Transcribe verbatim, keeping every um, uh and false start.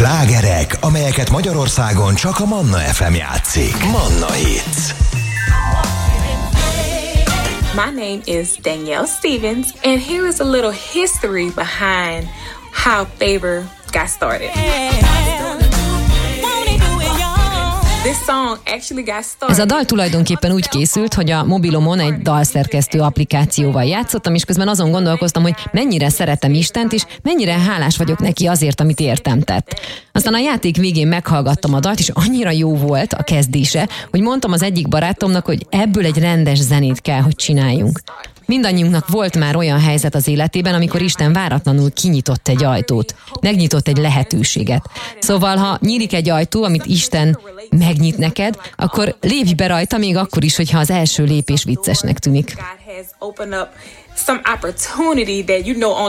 Slágerek, amelyeket Magyarországon csak a Manna ef em játszik. Manna Hits. My name is Danielle Stevens, and here is a little history behind how Favor got started. Ez a dal tulajdonképpen úgy készült, hogy a mobilomon egy dalszerkesztő applikációval játszottam, és közben azon gondolkoztam, hogy mennyire szeretem Istent, és mennyire hálás vagyok neki azért, amit értem tett. Aztán a játék végén meghallgattam a dalt, és annyira jó volt a kezdése, hogy mondtam az egyik barátomnak, hogy ebből egy rendes zenét kell, hogy csináljunk. Mindannyiunknak volt már olyan helyzet az életében, amikor Isten váratlanul kinyitott egy ajtót, megnyitott egy lehetőséget. Szóval, ha nyílik egy ajtó, amit Isten megnyit neked, akkor lépj be rajta, még akkor is, hogyha az első lépés viccesnek tűnik.